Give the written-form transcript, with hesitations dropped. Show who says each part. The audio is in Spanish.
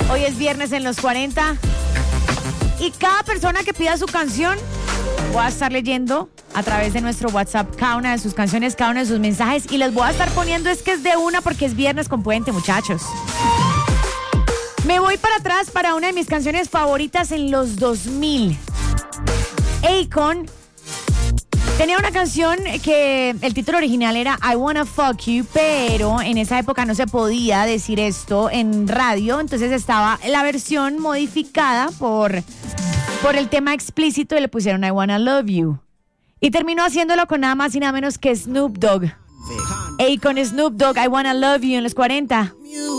Speaker 1: Hoy es viernes en los 40. Y cada persona que pida su canción, voy a estar leyendo a través de nuestro WhatsApp cada una de sus canciones, cada uno de sus mensajes. Y les voy a estar poniendo es que es de una porque es viernes con puente, muchachos. Me voy para atrás para una de mis canciones favoritas en los 2000. Akon tenía una canción que el título original era I Wanna Fuck You, pero en esa época no se podía decir esto en radio, entonces estaba la versión modificada por el tema explícito y le pusieron I Wanna Love You. Y terminó haciéndolo con nada más y nada menos que Snoop Dogg. Akon, Snoop Dogg, I Wanna Love You en los 40.